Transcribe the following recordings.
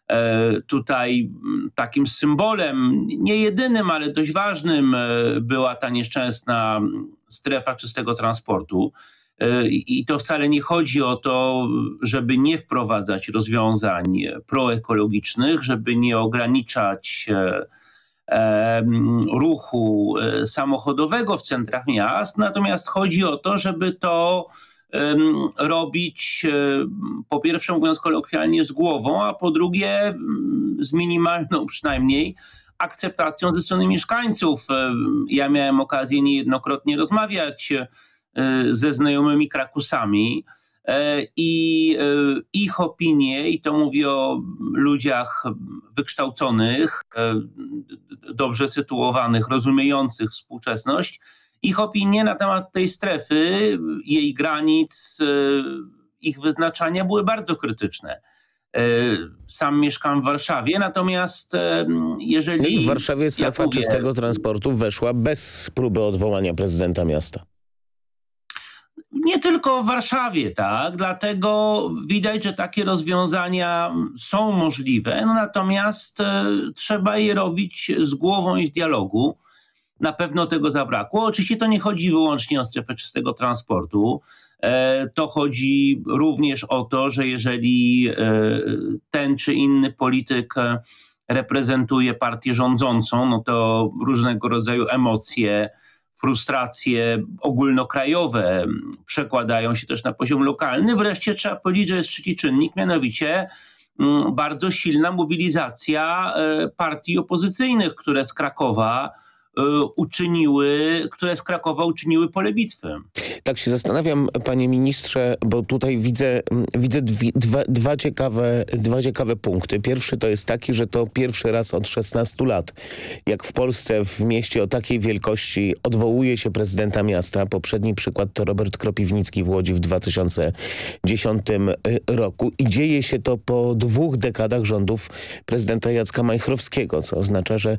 Tutaj takim symbolem, nie jedynym, ale dość ważnym była ta nieszczęsna strefa czystego transportu. I to wcale nie chodzi o to, żeby nie wprowadzać rozwiązań proekologicznych, żeby nie ograniczać ruchu samochodowego w centrach miast, natomiast chodzi o to, żeby to robić po pierwsze, mówiąc kolokwialnie, z głową, a po drugie z minimalną przynajmniej akceptacją ze strony mieszkańców. Ja miałem okazję niejednokrotnie rozmawiać ze znajomymi Krakusami i ich opinie, i to mówię o ludziach wykształconych, dobrze sytuowanych, rozumiejących współczesność, ich opinie na temat tej strefy, jej granic, ich wyznaczania były bardzo krytyczne. Sam mieszkam w Warszawie, natomiast jeżeli... I w Warszawie strefa czystego transportu weszła bez próby odwołania prezydenta miasta. Nie tylko w Warszawie, tak? Dlatego widać, że takie rozwiązania są możliwe, natomiast trzeba je robić z głową i z dialogu. Na pewno tego zabrakło. Oczywiście to nie chodzi wyłącznie o strefę czystego transportu. To chodzi również o to, że jeżeli ten czy inny polityk reprezentuje partię rządzącą, no to różnego rodzaju emocje, frustracje ogólnokrajowe przekładają się też na poziom lokalny. Wreszcie trzeba powiedzieć, że jest trzeci czynnik, mianowicie bardzo silna mobilizacja partii opozycyjnych, które z Krakowa uczyniły pole bitwy. Tak się zastanawiam, panie ministrze, bo tutaj widzę dwa ciekawe punkty. Pierwszy to jest taki, że to pierwszy raz od 16 lat, jak w Polsce w mieście o takiej wielkości odwołuje się prezydenta miasta. Poprzedni przykład to Robert Kropiwnicki w Łodzi w 2010 roku. I dzieje się to po 2 dekadach rządów prezydenta Jacka Majchrowskiego, co oznacza, że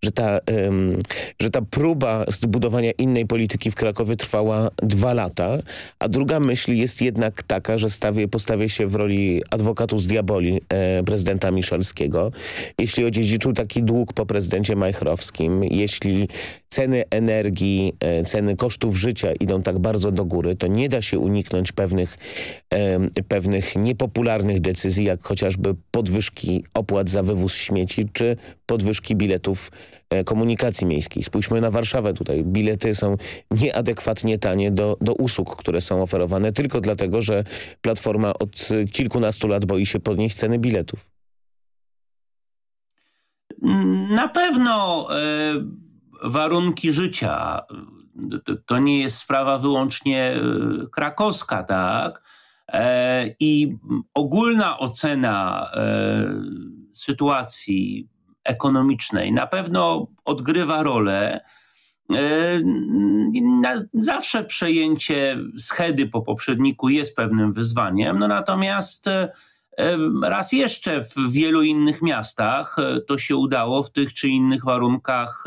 ta próba zbudowania innej polityki w Krakowie trwała 2 lata, a druga myśl jest jednak taka, że postawię się w roli advocatus diaboli prezydenta Miszalskiego. Jeśli odziedziczył taki dług po prezydencie Majchrowskim, jeśli ceny energii, ceny kosztów życia idą tak bardzo do góry, to nie da się uniknąć pewnych niepopularnych decyzji, jak chociażby podwyżki opłat za wywóz śmieci, czy podwyżki biletów komunikacji miejskiej. Spójrzmy na Warszawę tutaj. Bilety są nieadekwatnie tanie do usług, które są oferowane tylko dlatego, że Platforma od kilkunastu lat boi się podnieść ceny biletów. Na pewno warunki życia to nie jest sprawa wyłącznie krakowska, tak? I ogólna ocena sytuacji ekonomicznej na pewno odgrywa rolę. Zawsze przejęcie schedy po poprzedniku jest pewnym wyzwaniem, natomiast raz jeszcze w wielu innych miastach to się udało w tych czy innych warunkach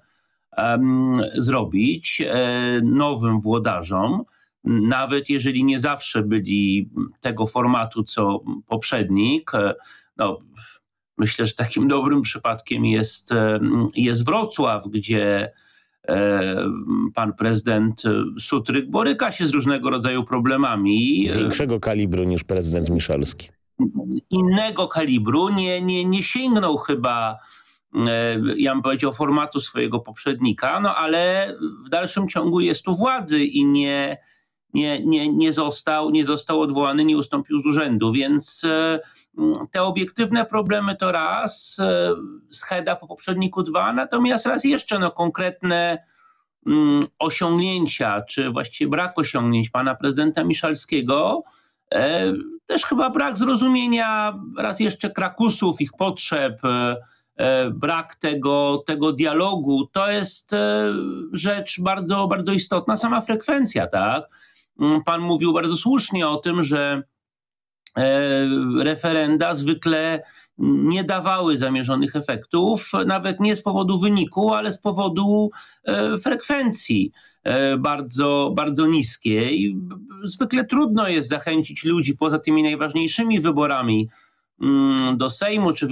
zrobić nowym włodarzom, nawet jeżeli nie zawsze byli tego formatu co poprzednik. No, myślę, że takim dobrym przypadkiem jest Wrocław, gdzie pan prezydent Sutryk boryka się z różnego rodzaju problemami. Większego kalibru niż prezydent Miszalski. Innego kalibru. Nie sięgnął chyba, ja bym powiedział, formatu swojego poprzednika, no ale w dalszym ciągu jest tu władzy i nie został odwołany, nie ustąpił z urzędu, więc te obiektywne problemy to raz, scheda po poprzedniku 2, natomiast raz jeszcze konkretne osiągnięcia, czy właściwie brak osiągnięć pana prezydenta Miszalskiego, też chyba brak zrozumienia raz jeszcze Krakusów, ich potrzeb, brak tego dialogu, to jest rzecz bardzo, bardzo istotna, sama frekwencja, tak? Pan mówił bardzo słusznie o tym, że referenda zwykle nie dawały zamierzonych efektów, nawet nie z powodu wyniku, ale z powodu frekwencji bardzo, bardzo niskiej. Zwykle trudno jest zachęcić ludzi poza tymi najważniejszymi wyborami do Sejmu czy